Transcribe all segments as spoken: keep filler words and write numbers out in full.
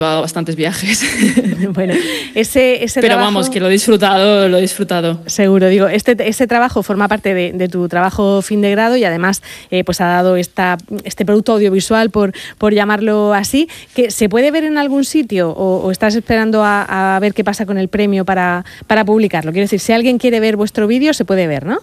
bastantes viajes. Bueno, ese, ese Pero trabajo, vamos, que lo he disfrutado, lo he disfrutado. Seguro, digo, este, ese trabajo forma parte de, de tu trabajo fin de grado y además eh, pues ha dado esta, este producto audiovisual, por, por llamarlo así, que ¿se puede ver en algún sitio o, o estás esperando a, a ver qué pasa con el premio para, para publicarlo? Quiero decir, si alguien quiere ver vuestro vídeo, se puede ver, ¿no?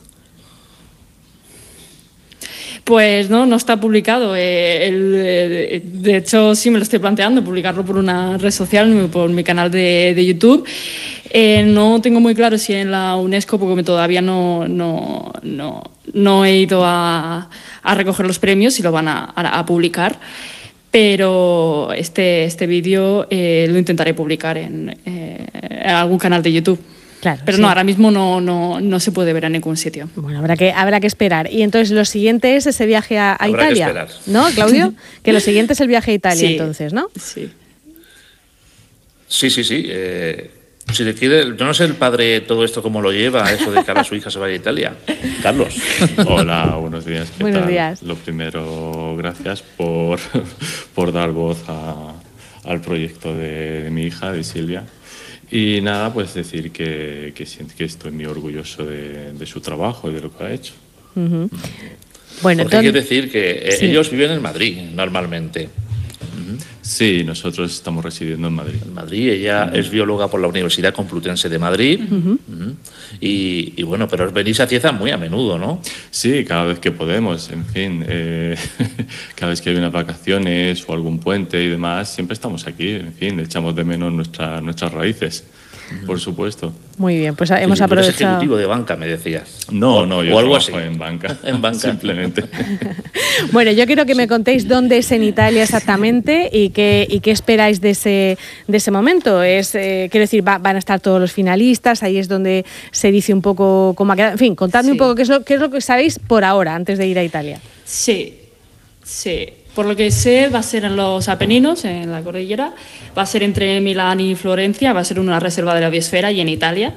Pues no, no está publicado. Eh, el, eh, de hecho, sí me lo estoy planteando, publicarlo por una red social, por mi canal de, de YouTube. Eh, no tengo muy claro si en la UNESCO, porque todavía no, no, no, no he ido a, a recoger los premios, si lo van a, a, a publicar. Pero este, este vídeo eh, lo intentaré publicar en, eh, en algún canal de YouTube. Claro, pero sí. no, ahora mismo no, no, no se puede ver en ningún sitio. Bueno, habrá que, habrá que esperar. Y entonces lo siguiente es ese viaje a, a Habrá Italia, que esperar. ¿no, Claudio? Que lo siguiente es el viaje a Italia, Sí, entonces, ¿no? Sí. Sí, sí, sí. Eh, si decide, yo no sé el padre todo esto cómo lo lleva, eso de que ahora su hija se vaya a Italia. Carlos. Hola, buenos días. ¿Qué Buenos tal? días. Lo primero, gracias por, por dar voz a, al proyecto de, de mi hija, de Silvia. Y nada, pues decir que, que, que estoy muy orgulloso de, de su trabajo y de lo que ha hecho. Uh-huh. Bueno, Porque hay que entonces, decir que eh, sí. ellos viven en Madrid, normalmente. Sí, nosotros estamos residiendo en Madrid. En Madrid, ella es bióloga por la Universidad Complutense de Madrid. Uh-huh. Uh-huh. Y, y bueno, pero os venís a Cieza muy a menudo, ¿no? Sí, cada vez que podemos, en fin. Eh, cada vez que hay unas vacaciones o algún puente y demás, siempre estamos aquí. En fin, echamos de menos nuestra, nuestras raíces, uh-huh. por supuesto. Muy bien, pues hemos Sí, tú eres aprovechado. ejecutivo de banca, me decías. No, o, no, yo o algo trabajo así. en banca. En banca. Simplemente. Bueno, yo quiero que me contéis dónde es en Italia exactamente y qué, y qué esperáis de ese, de ese momento. Es, eh, quiero decir, va, van a estar todos los finalistas, ahí es donde se dice un poco cómo ha quedado. En fin, contadme Sí. un poco qué es, lo, qué es lo que sabéis por ahora, antes de ir a Italia. Sí, sí. Por lo que sé, va a ser en los Apeninos, en la cordillera. Va a ser entre Milán y Florencia. Va a ser una reserva de la biosfera y en Italia.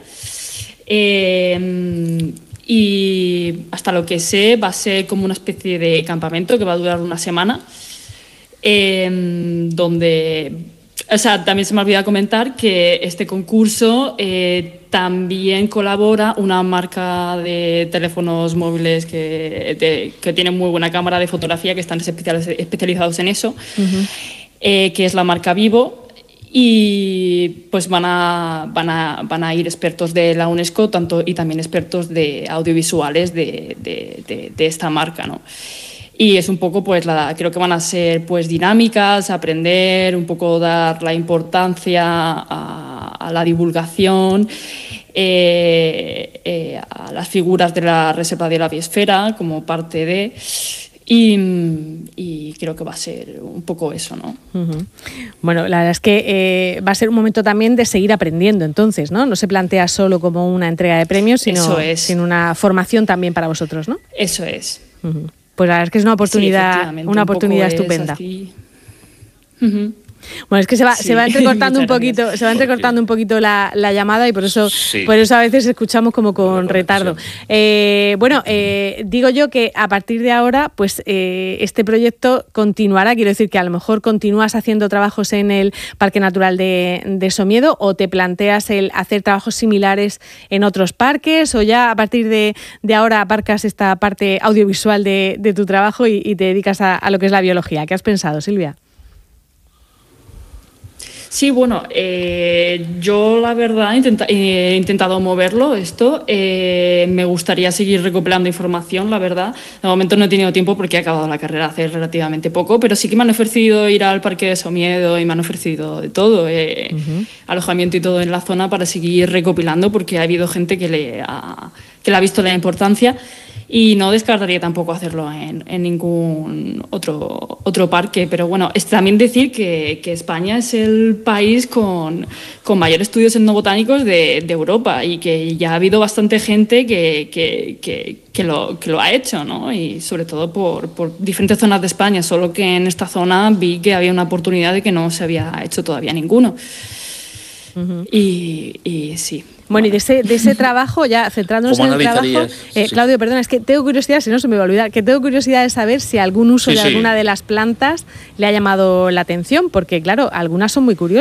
Eh, y hasta lo que sé, va a ser como una especie de campamento que va a durar una semana. Eh, donde... O sea, también se me ha olvidado comentar que este concurso eh, también colabora una marca de teléfonos móviles que, de, que tiene muy buena cámara de fotografía, que están especializados en eso, uh-huh. eh, que es la marca Vivo. Y pues van a, van a, van a ir expertos de la UNESCO tanto, y también expertos de audiovisuales de, de, de, de esta marca, ¿no? Y es un poco, pues, la, creo que van a ser pues dinámicas, aprender, un poco dar la importancia a, a la divulgación, eh, eh, a las figuras de la Reserva de la Biosfera como parte de... Y, y creo que va a ser un poco eso, ¿no? Uh-huh. Bueno, la verdad es que eh, va a ser un momento también de seguir aprendiendo, entonces, ¿no? No se plantea solo como una entrega de premios, sino, Eso es. sino una formación también para vosotros, ¿no? Eso es. Uh-huh. Pues la verdad es que es una oportunidad, sí, una un oportunidad poco estupenda. Uh-huh. Bueno, es que se va, Sí, se va entrecortando un muchas poquito, gracias. se va entrecortando un poquito la, la llamada y por eso, Sí. por eso a veces escuchamos como con La retardo. conexión. Eh, bueno, eh, digo yo que a partir de ahora, pues eh, este proyecto continuará. Quiero decir que a lo mejor continúas haciendo trabajos en el Parque Natural de, de Somiedo o te planteas el hacer trabajos similares en otros parques o ya a partir de, de ahora aparcas esta parte audiovisual de, de tu trabajo y, y te dedicas a, a lo que es la biología. ¿Qué has pensado, Silvia? Sí, bueno, eh, yo la verdad intenta, eh, he intentado moverlo esto. Eh, me gustaría seguir recopilando información, la verdad. De momento no he tenido tiempo porque he acabado la carrera hace relativamente poco, pero sí que me han ofrecido ir al Parque de Somiedo y me han ofrecido de todo, eh, uh-huh. alojamiento y todo en la zona para seguir recopilando porque ha habido gente que le ha, que le ha visto la importancia. Y no descartaría tampoco hacerlo en, en ningún otro, otro parque. Pero bueno, es también decir que, que España es el país con, con mayor estudios etnobotánicos de, de Europa y que ya ha habido bastante gente que, que, que, que, lo, que lo ha hecho, ¿no? Y sobre todo por, por diferentes zonas de España. Solo que en esta zona vi que había una oportunidad de que no se había hecho todavía ninguno. Uh-huh. Y, y sí. Bueno, y de ese, de ese trabajo, ya centrándonos en el trabajo, eh, sí. Claudio, perdona, es que tengo curiosidad, si no se me va a olvidar, que tengo curiosidad de saber si algún uso sí, de sí. alguna de las plantas le ha llamado la atención, porque claro, algunas son muy curiosas.